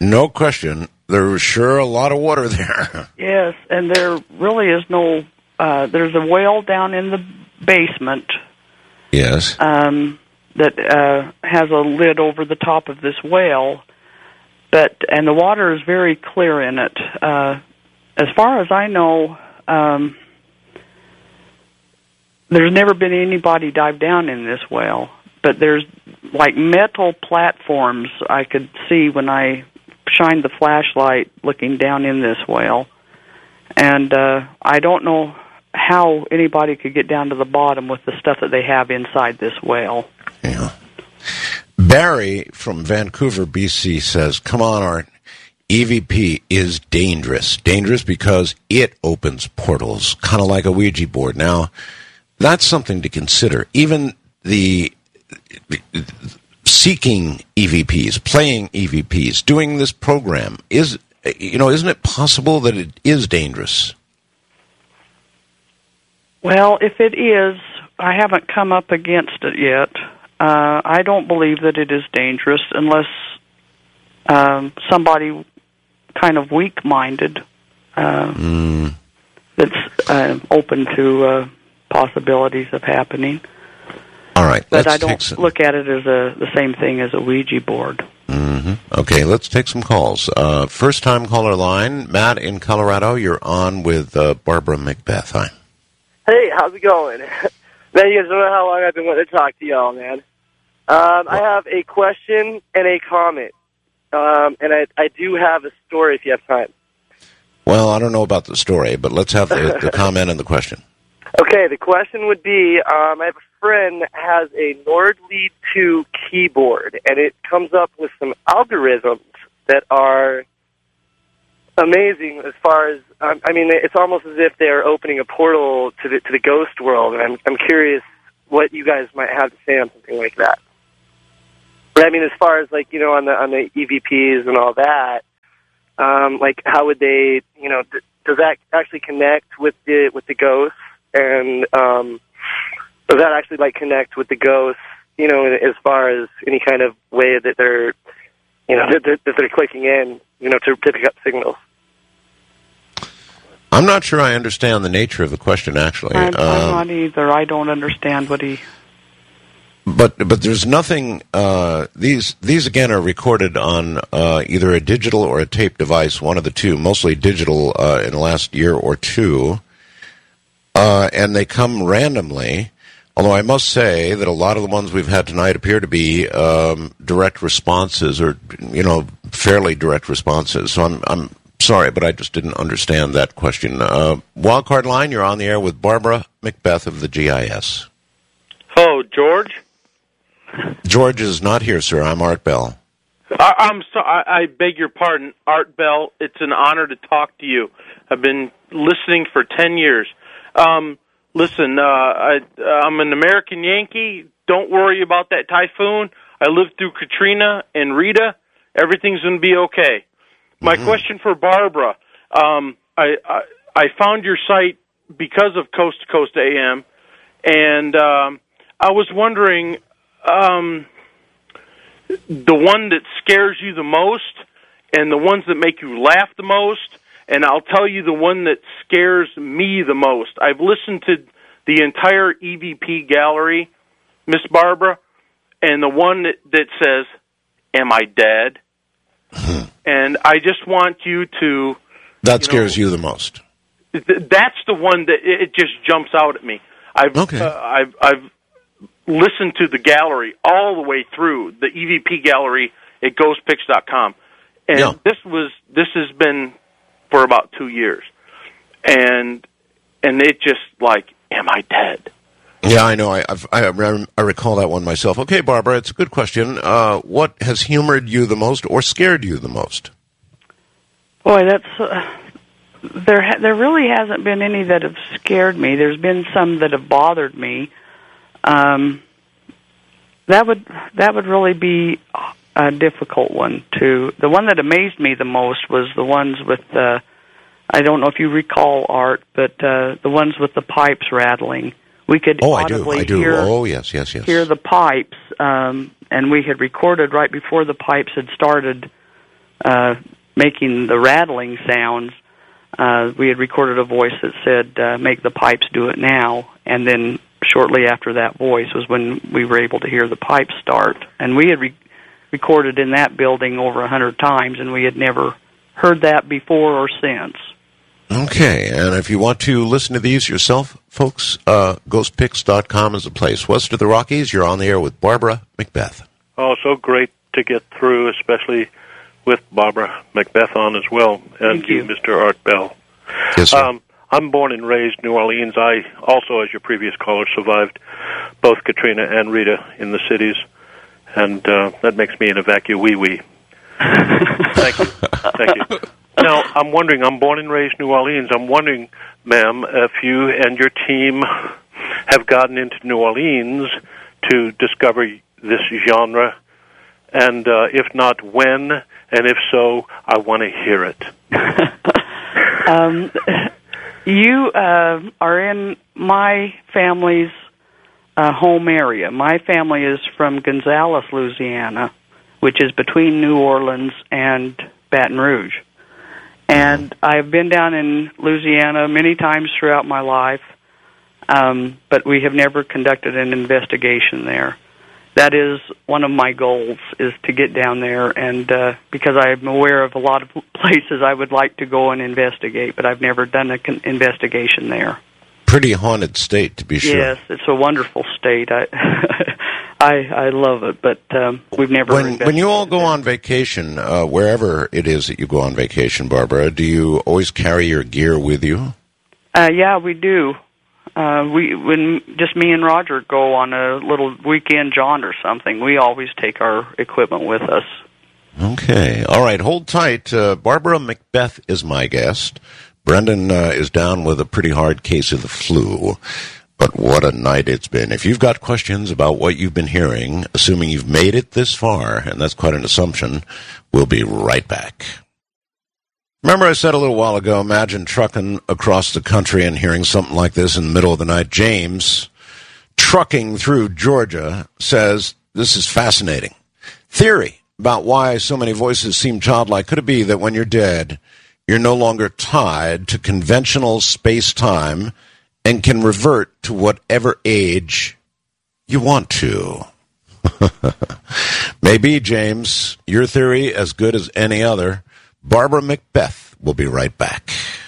No question. There's sure a lot of water there. Yes, and there really is no... there's a well down in the basement. Yes. That has a lid over the top of this well, and the water is very clear in it. As far as I know, there's never been anybody dive down in this well, but there's like metal platforms I could see when I shined the flashlight looking down in this well, and I don't know how anybody could get down to the bottom with the stuff that they have inside this well. Yeah. Barry from Vancouver, BC says, come on, Art. EVP is dangerous. Dangerous because it opens portals, kind of like a Ouija board. Now, that's something to consider. Even the seeking EVPs, playing EVPs, doing this program, isn't it possible that it is dangerous? Well, if it is, I haven't come up against it yet. I don't believe that it is dangerous unless somebody kind of weak-minded that's open to possibilities of happening. All right. But I don't look at it as the same thing as a Ouija board. Mm-hmm. Okay, let's take some calls. First-time caller line, Matt in Colorado. You're on with Barbara McBeth. Hi. Hey, how's it going? Man, you guys don't know how long I've been wanting to talk to y'all, man. I have a question and a comment. And I do have a story if you have time. Well, I don't know about the story, but let's have the comment and the question. Okay, the question would be, I have a friend that has a Nord Lead 2 keyboard, and it comes up with some algorithms that are amazing as far as, it's almost as if they're opening a portal to the ghost world, and I'm curious what you guys might have to say on something like that. But as far as on the EVPs and all that, how would they, does that actually connect with the ghosts, and does that actually connect with the ghosts, as far as any kind of way that they're, that they're clicking in, to pick up signals? I'm not sure I understand the nature of the question, actually. I'm not either. I don't understand what he... But there's nothing... These, again, are recorded on either a digital or a tape device, one of the two, mostly digital in the last year or two. And they come randomly, although I must say that a lot of the ones we've had tonight appear to be direct responses or, fairly direct responses. So I'm sorry, but I just didn't understand that question. Wildcard line, you're on the air with Barbara McBeth of the GIS. Oh, George? George is not here, sir. I'm Art Bell. I'm sorry. I beg your pardon, Art Bell. It's an honor to talk to you. I've been listening for 10 years. Listen, I'm an American Yankee. Don't worry about that typhoon. I lived through Katrina and Rita. Everything's going to be okay. My question for Barbara, I found your site because of Coast to Coast AM, and I was wondering, the one that scares you the most and the ones that make you laugh the most, and I'll tell you the one that scares me the most. I've listened to the entire EVP gallery, Miss Barbara, and the one that says, "Am I dead?" And I just want you to... That scares you the most. That's the one that it just jumps out at me. I've listened to the gallery all the way through, the EVP gallery at ghostpicks.com. And this has been for about 2 years. And it just am I dead? Yeah, I know. I recall that one myself. Okay, Barbara, it's a good question. What has humored you the most or scared you the most? Boy, that's there really hasn't been any that have scared me. There's been some that have bothered me. That would really be a difficult one too. The one that amazed me the most was the ones with I don't know if you recall, Art, but the ones with the pipes rattling. We could audibly I do. hear the pipes, and we had recorded right before the pipes had started making the rattling sounds, we had recorded a voice that said, make the pipes do it now. And then shortly after that voice was when we were able to hear the pipes start. And we had recorded in that building over 100 times, and we had never heard that before or since. Okay, and if you want to listen to these yourself, folks, ghostpicks.com is the place. West of the Rockies, you're on the air with Barbara McBeth. Oh, so great to get through, especially with Barbara McBeth on as well, and you, Mr. Art Bell. Yes, sir. I'm born and raised in New Orleans. I also, as your previous caller, survived both Katrina and Rita in the cities, and that makes me an evacuee. Thank you. Thank you. Now, I'm wondering, I'm born and raised in New Orleans. I'm wondering, ma'am, if you and your team have gotten into New Orleans to discover this genre, and if not, when, and if so, I want to hear it. You are in my family's home area. My family is from Gonzales, Louisiana, which is between New Orleans and Baton Rouge. And I've been down in Louisiana many times throughout my life, but we have never conducted an investigation there. That is one of my goals, is to get down there, and because I'm aware of a lot of places I would like to go and investigate, but I've never done an investigation there. Pretty haunted state, to be sure. Yes, it's a wonderful state. I love it, but we've never When you all go on vacation, wherever it is that you go on vacation, Barbara, do you always carry your gear with you? Yeah, we do. When just me and Roger go on a little weekend jaunt or something, we always take our equipment with us. Okay. All right, hold tight. Barbara McBeth is my guest. Brendan is down with a pretty hard case of the flu. But what a night it's been. If you've got questions about what you've been hearing, assuming you've made it this far, and that's quite an assumption, we'll be right back. Remember I said a little while ago, imagine trucking across the country and hearing something like this in the middle of the night. James, trucking through Georgia, says, this is fascinating. Theory about why so many voices seem childlike. Could it be that when you're dead, you're no longer tied to conventional space-time and can revert to whatever age you want to? Maybe, James. Your theory as good as any other. Barbara McBeth will be right back.